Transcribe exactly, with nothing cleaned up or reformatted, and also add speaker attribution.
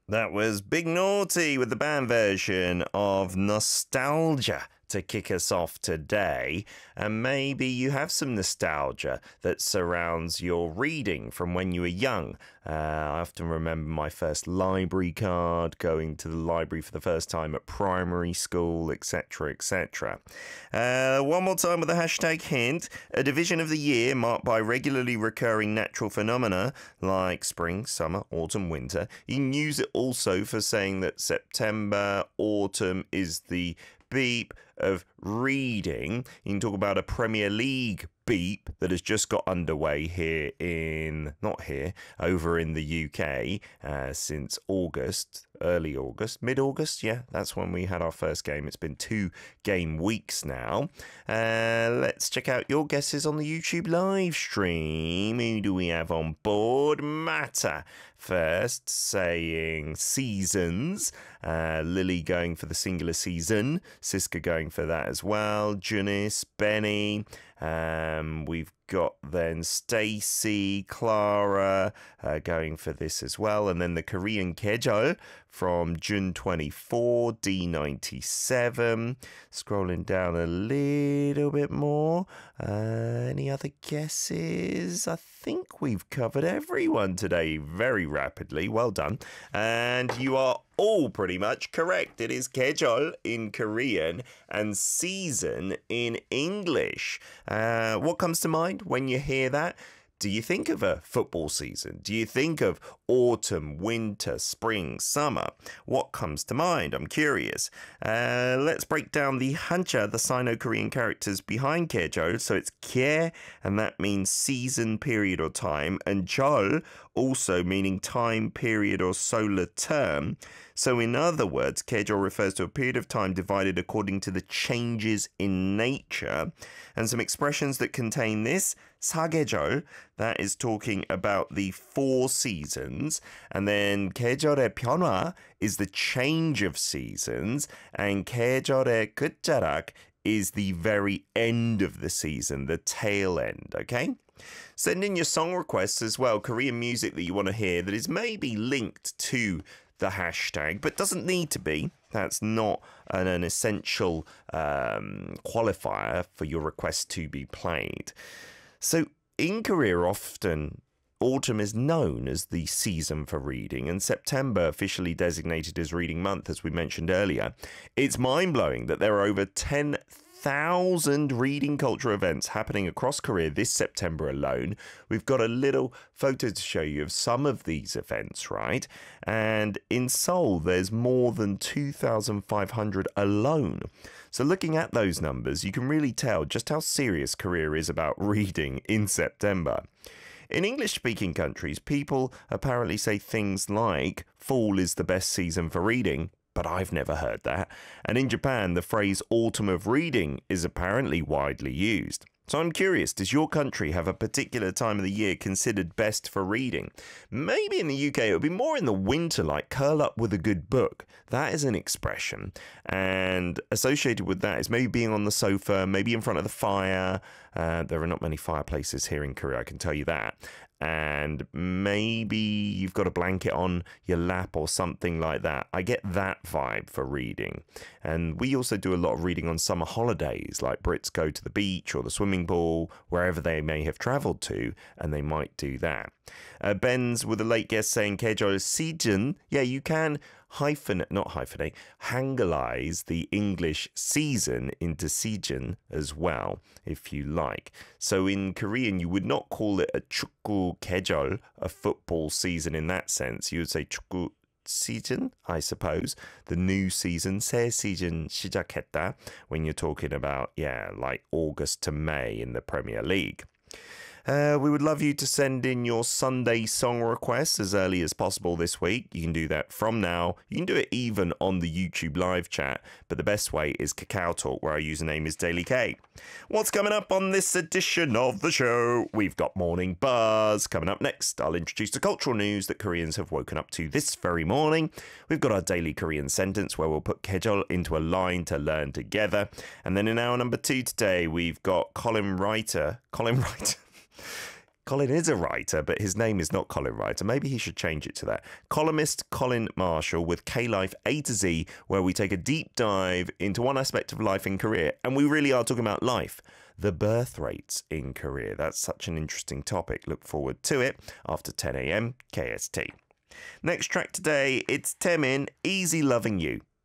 Speaker 1: That was Big Naughty with the band version of Nostalgia to kick us off today. And maybe you have some nostalgia that surrounds your reading from when you were young. Uh, I often remember my first library card, going to the library for the first time at primary school, et cetera, et cetera. Uh, one more time with the hashtag hint. A division of the year marked by regularly recurring natural phenomena like spring, summer, autumn, winter. You can use it also for saying that September, autumn is the beep of reading. You can talk about a Premier League beep that has just got underway here in, not here, over in the U K uh, since August, early August, mid-August, yeah, that's when we had our first game. It's been two game weeks now. Uh, let's check out your guesses on the YouTube live stream. Who do we have on board? Matter first, saying seasons. Uh, Lily going for the singular season. Siska going for that as well. Janice, Benny. Um, we've got then Stacy, Clara uh, going for this as well. And then the Korean Kejol from June twenty-four, D ninety-seven. Scrolling down a little bit more. Uh, any other guesses? I think we've covered everyone today very rapidly. Well done. And you are all pretty much correct. It is Kejol in Korean and season in English. Uh, what comes to mind when you hear that? Do you think of a football season? Do you think of autumn, winter, spring, summer? What comes to mind? I'm curious. Uh, let's break down the Hanja, the Sino-Korean characters behind Kejol. So it's Kye, and that means season, period, or time. And Jol, also meaning time, period, or solar term. So in other words, Kejol refers to a period of time divided according to the changes in nature. And some expressions that contain this, 사계절, that is talking about the four seasons. And then 계절의 변화 is the change of seasons. And 계절의 끝자락 is the very end of the season, the tail end, okay? Send in your song requests as well, Korean music that you want to hear that is maybe linked to the hashtag, but doesn't need to be. That's not an, an essential um, qualifier for your request to be played. So in Korea, often autumn is known as the season for reading, and September officially designated as Reading Month, as we mentioned earlier. It's mind-blowing that there are over ten thousand reading culture events happening across Korea this September alone. We've got a little photo to show you of some of these events, right? And in Seoul, there's more than two thousand five hundred alone. So looking at those numbers, you can really tell just how serious Korea is about reading in September. In English-speaking countries, people apparently say things like, fall is the best season for reading, but I've never heard that. And in Japan, the phrase autumn of reading is apparently widely used. So I'm curious, does your country have a particular time of the year considered best for reading? Maybe in the U K it would be more in the winter, like curl up with a good book. That is an expression. And associated with that is maybe being on the sofa, maybe in front of the fire. Uh, there are not many fireplaces here in Korea, I can tell you that. And maybe you've got a blanket on your lap or something like that. I get that vibe for reading. And we also do a lot of reading on summer holidays, like Brits go to the beach or the swimming pool, wherever they may have travelled to, and they might do that. Uh, Ben's with a late guest saying Kejol season. Yeah, you can hyphen, not hyphenate, hangalize the English season into season as well, if you like. So in Korean, you would not call it a 축구 계절, a football season in that sense. You would say 축구 season, I suppose. The new season, 새 시즌 시작했다, when you're talking about, yeah, like August to May in the Premier League. Uh, we would love you to send in your Sunday song requests as early as possible this week. You can do that from now. You can do it even on the YouTube live chat, but the best way is Kakao Talk, where our username is Daily K. What's coming up on this edition of the show? We've got Morning Buzz. Coming up next, I'll introduce the cultural news that Koreans have woken up to this very morning. We've got our daily Korean sentence, where we'll put Kejol into a line to learn together. And then in hour number two today, we've got Colin Writer. Colin Writer. Colin is a writer, but his name is not Colin Writer. Maybe he should change it to that. Columnist Colin Marshall with K-Life A to Z, where we take a deep dive into one aspect of life and career. And we really are talking about life. The birth rates in Korea. That's such an interesting topic. Look forward to it after ten a.m. K S T. Next track today, it's Taemin, Easy Loving You.